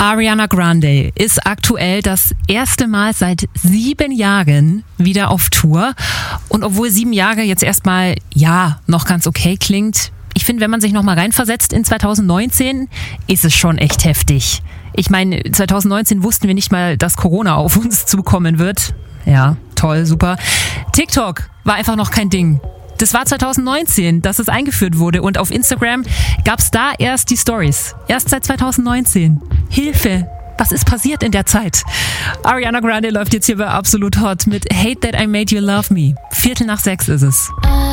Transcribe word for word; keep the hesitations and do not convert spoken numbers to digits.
Ariana Grande ist aktuell das erste Mal seit sieben Jahren wieder auf Tour. Und obwohl sieben Jahre jetzt erstmal, ja, noch ganz okay klingt, ich finde, wenn man sich nochmal reinversetzt in zwanzig neunzehn, ist es schon echt heftig. Ich meine, zwanzig neunzehn wussten wir nicht mal, dass Corona auf uns zukommen wird. Ja, toll, super. TikTok war einfach noch kein Ding. Das war zwanzig neunzehn, dass es eingeführt wurde, und auf Instagram gab es da erst die Stories. Erst seit zwanzig neunzehn. Hilfe! Was ist passiert in der Zeit? Ariana Grande läuft jetzt hier bei Absolut Hot mit Hate That I Made You Love Me. Viertel nach sechs ist es.